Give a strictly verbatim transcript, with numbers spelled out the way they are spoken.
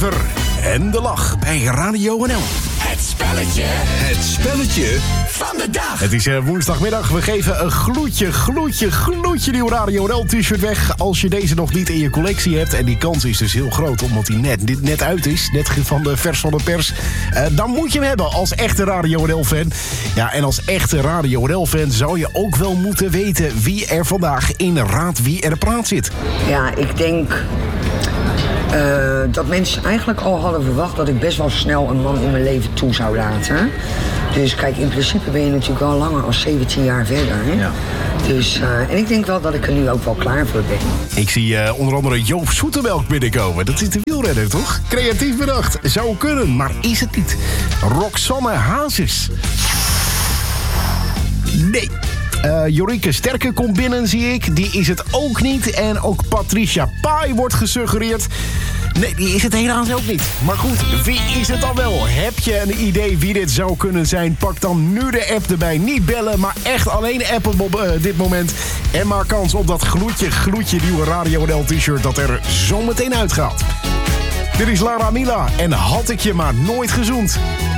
cijfer en de lach bij Radio N L. Het spelletje. Het spelletje van de dag. Het is uh, woensdagmiddag. We geven een gloedje, gloedje, gloedje nieuw Radio N L t-shirt weg. Als je deze nog niet in je collectie hebt. En die kans is dus heel groot, omdat die net, dit net uit is. Net van de vers van de pers. Uh, dan moet je hem hebben als echte Radio N L-fan. Ja, en als echte Radio N L-fan zou je ook wel moeten weten wie er vandaag in Raad Wie Er Praat zit. Ja, ik denk uh, dat mensen eigenlijk al hadden verwacht dat ik best wel snel een man in mijn leven toe zou laten. Dus kijk, in principe ben je natuurlijk al langer als zeventien jaar verder. Hè? Ja. Dus, uh, en ik denk wel dat ik er nu ook wel klaar voor ben. Ik zie uh, onder andere Joop Zoetemelk binnenkomen. Dat is de wielrenner, toch? Creatief bedacht. Zou kunnen, maar is het niet. Roxanne Hazes. Nee. Uh, Jorike Sterke komt binnen, zie ik. Die is het ook niet. En ook Patricia Pai wordt gesuggereerd. Nee, die is het helaas ook niet. Maar goed, wie is het dan wel? Heb je een idee wie dit zou kunnen zijn? Pak dan nu de app erbij. Niet bellen, maar echt alleen appen op uh, dit moment. En maak kans op dat gloedje, gloedje nieuwe Radio N L t-shirt dat er zometeen uitgaat. Dit is Lara Mila en had ik je maar nooit gezoend.